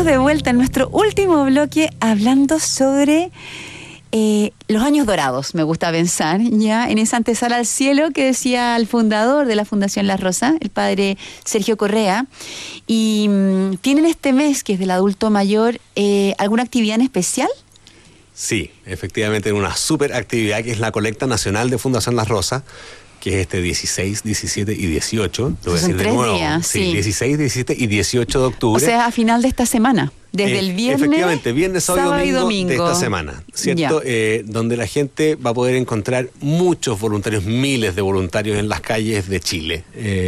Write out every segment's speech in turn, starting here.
Estamos de vuelta en nuestro último bloque hablando sobre los años dorados, me gusta pensar, ya en esa antesala al cielo que decía el fundador de la Fundación La Rosa, el padre Sergio Correa. Y ¿tienen este mes, que es del adulto mayor, alguna actividad en especial? Sí, efectivamente, una súper actividad que es la colecta nacional de Fundación La Rosa, que es 16, 17 y 18. Lo voy a decir de nuevo. Días, sí. 16, 17 y 18 de octubre. O sea, a final de esta semana. Desde el viernes, efectivamente, viernes, sábado y domingo de esta semana, ¿cierto? Donde la gente va a poder encontrar muchos voluntarios, miles de voluntarios en las calles de Chile,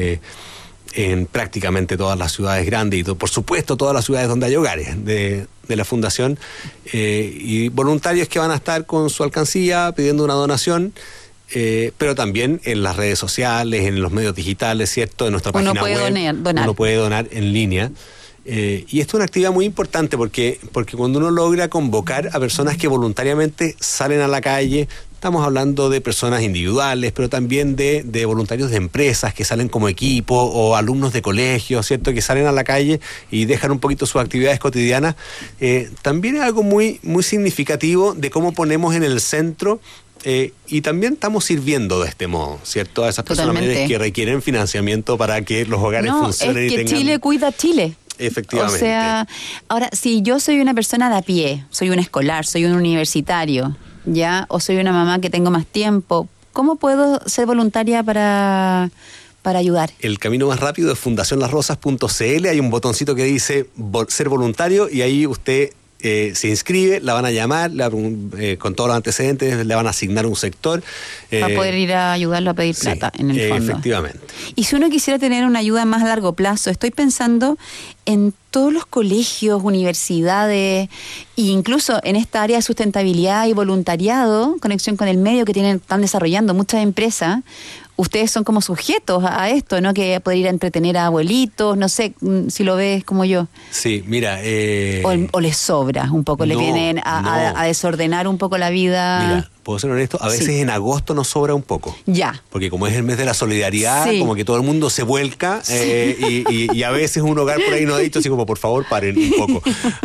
en prácticamente todas las ciudades grandes y por supuesto todas las ciudades donde hay hogares de la Fundación, y voluntarios que van a estar con su alcancía pidiendo una donación. Pero también en las redes sociales, en los medios digitales, ¿cierto? En nuestra página web. Uno puede donar en línea. Y esto es una actividad muy importante porque cuando uno logra convocar a personas que voluntariamente salen a la calle, estamos hablando de personas individuales, pero también de voluntarios de empresas que salen como equipo o alumnos de colegios, ¿cierto? Que salen a la calle y dejan un poquito sus actividades cotidianas. También es algo muy, muy significativo de cómo ponemos en el centro. Y también estamos sirviendo de este modo, ¿cierto? A esas personas mayores que requieren financiamiento para que los hogares funcionen y tengan... No, es que Chile cuida a Chile. Efectivamente. O sea, ahora, si yo soy una persona de a pie, soy un escolar, soy un universitario, ¿ya? O soy una mamá que tengo más tiempo, ¿cómo puedo ser voluntaria para ayudar? El camino más rápido es fundacionlasrosas.cl. Hay un botoncito que dice ser voluntario y ahí usted... se inscribe, la van a llamar con todos los antecedentes, le van a asignar un sector para poder ir a ayudarlo a pedir plata, en el fondo. Efectivamente. Y si uno quisiera tener una ayuda más a largo plazo, estoy pensando en todos los colegios, universidades e incluso en esta área de sustentabilidad y voluntariado, conexión con el medio que están desarrollando muchas empresas. Ustedes son como sujetos a esto, ¿no? Que poder ir a entretener a abuelitos, no sé si lo ves como yo. Sí, mira... O les sobra un poco, les vienen a desordenar un poco la vida. Mira, puedo ser honesto, a veces en agosto nos sobra un poco. Ya. Porque como es el mes de la solidaridad, como que todo el mundo se vuelca, y a veces un hogar por ahí nos ha dicho así como, por favor, paren un poco.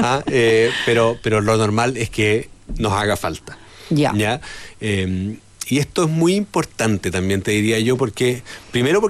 Pero lo normal es que nos haga falta. ¿Ya? Y esto es muy importante también, te diría yo, porque